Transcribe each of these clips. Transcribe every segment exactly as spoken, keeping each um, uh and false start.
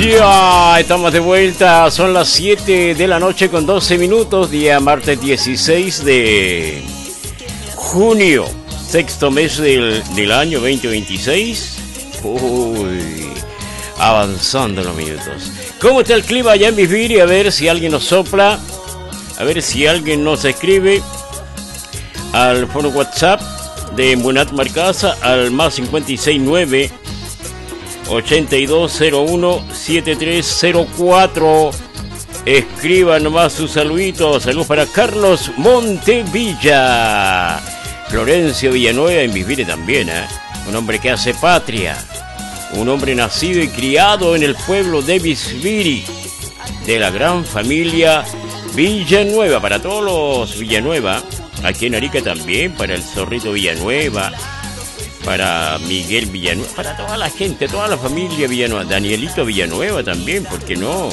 Ya estamos de vuelta, son las siete de la noche con doce minutos, día martes dieciséis de junio, sexto mes del, del año veinte veintiséis. Uy, avanzando los minutos. ¿Cómo está el clima allá en Bisbiri? A ver si alguien nos sopla, a ver si alguien nos escribe al foro WhatsApp de Munat Marcasa al más cincuenta y seis nueve ochenta y dos cero uno setenta y tres cero cuatro. Escriba nomás sus saluditos. Saludos para Carlos Montevilla, Florencio Villanueva en Bisbiri también, ¿eh? Un hombre que hace patria, un hombre nacido y criado en el pueblo de Bisbiri, de la gran familia Villanueva. Para todos los Villanueva, aquí en Arica también, para el Zorrito Villanueva, para Miguel Villanueva, para toda la gente, toda la familia Villanueva, Danielito Villanueva también, ¿por qué no?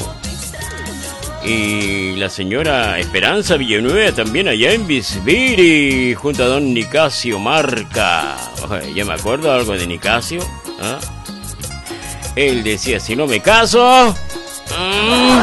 Y la señora Esperanza Villanueva también allá en Bisbiri, junto a don Nicasio Marca. Oye, ya me acuerdo algo de Nicasio, ¿ah? Él decía, si no me caso... Mmm.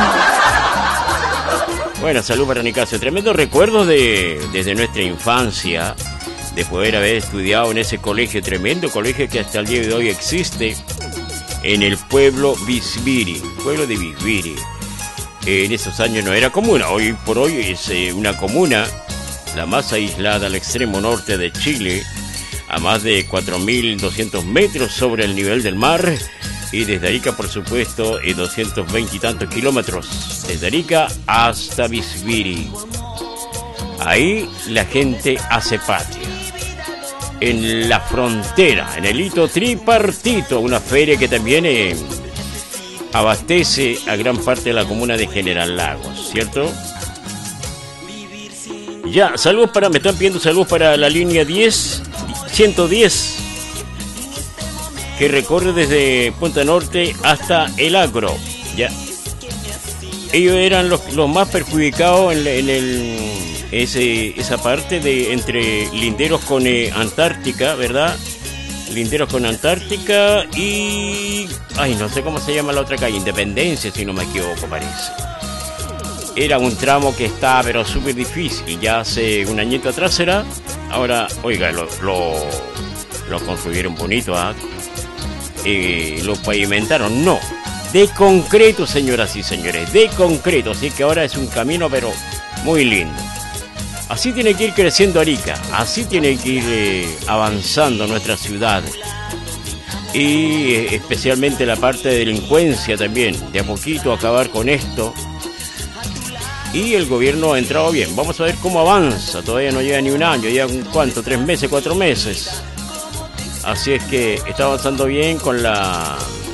Bueno, salud para Nicasio. Tremendos recuerdos de, desde nuestra infancia, de poder haber estudiado en ese colegio, tremendo colegio que hasta el día de hoy existe en el pueblo Bisbiri, pueblo de Bisbiri. En esos años no era comuna, hoy por hoy es eh, una comuna, la más aislada al extremo norte de Chile, a más de cuatro mil doscientos metros sobre el nivel del mar, y desde Arica, por supuesto, en doscientos veinte y tantos kilómetros, desde Arica hasta Bisbiri. Ahí la gente hace patria. En la frontera, en el hito tripartito, una feria que también eh, abastece a gran parte de la comuna de General Lagos, ¿cierto? Ya, saludos para, me están pidiendo saludos para la línea diez, ciento diez, que recorre desde Punta Norte hasta El Agro, ya. Ellos eran los, los más perjudicados en, en el... Ese, esa parte de entre linderos con eh, Antártica, ¿verdad? Linderos con Antártica y... Ay, no sé cómo se llama la otra calle, Independencia, si no me equivoco, parece. Era un tramo que está, pero súper difícil, ya hace un añito atrás era. Ahora, oiga, lo, lo, lo construyeron bonito, ¿ah? ¿eh? Lo pavimentaron, no. De concreto, señoras y señores, de concreto, así que ahora es un camino, pero muy lindo. Así tiene que ir creciendo Arica, así tiene que ir eh, avanzando nuestra ciudad. Y eh, especialmente la parte de delincuencia también, de a poquito acabar con esto. Y el gobierno ha entrado bien, vamos a ver cómo avanza, todavía no llega ni un año, ya ¿cuánto? ¿Tres meses, cuatro meses? Así es que está avanzando bien con la...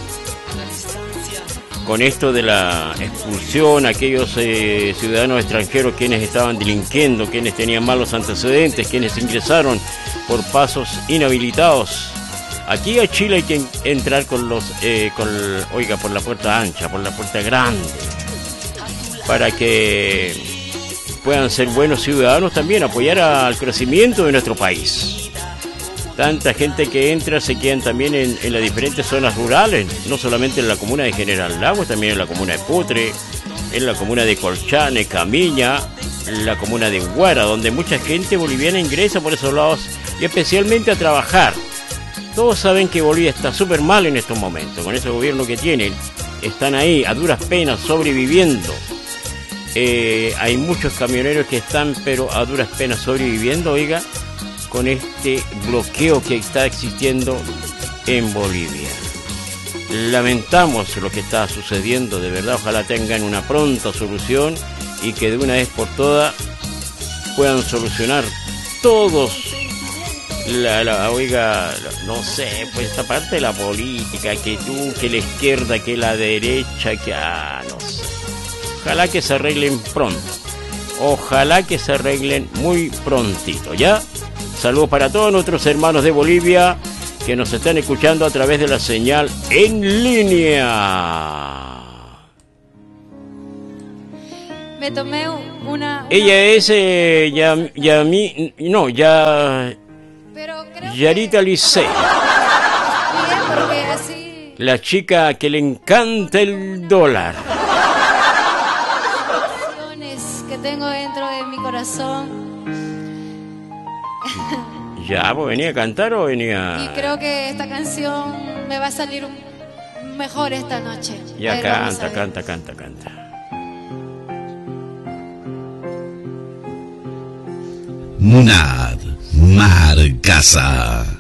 con esto de la expulsión a aquellos eh, ciudadanos extranjeros quienes estaban delinquiendo, quienes tenían malos antecedentes, quienes ingresaron por pasos inhabilitados. Aquí a Chile hay que entrar con los, eh, con, oiga, por la puerta ancha, por la puerta grande, para que puedan ser buenos ciudadanos también, apoyar al crecimiento de nuestro país. Tanta gente que entra se quedan también en, en las diferentes zonas rurales, no solamente en la comuna de General Lagos, también en la comuna de Putre, en la comuna de Colchane, Camiña, en la comuna de Huara, donde mucha gente boliviana ingresa por esos lados y especialmente a trabajar. Todos saben que Bolivia está súper mal en estos momentos, con ese gobierno que tienen, están ahí a duras penas sobreviviendo. Eh, hay muchos camioneros que están pero a duras penas sobreviviendo, oiga, con este bloqueo que está existiendo en Bolivia. Lamentamos lo que está sucediendo, de verdad, ojalá tengan una pronta solución y que de una vez por todas puedan solucionar todos, la, la oiga, no sé, pues esta parte de la política, que tú, que la izquierda, que la derecha, que ah, no sé. Ojalá que se arreglen pronto, ojalá que se arreglen muy prontito, ¿ya? Saludos para todos nuestros hermanos de Bolivia que nos están escuchando a través de la señal en línea. Me tomé una... una... Ella es eh, ya, ya mi, no, ya... Pero creo Yarita que... Licey. Mira, porque así... La chica que le encanta el dólar. Que tengo dentro de mi corazón. Ya, ¿vos venía a cantar o venía...? Y creo que esta canción me va a salir mejor esta noche. Ya, canta, canta, canta, canta. Munad Marcasa.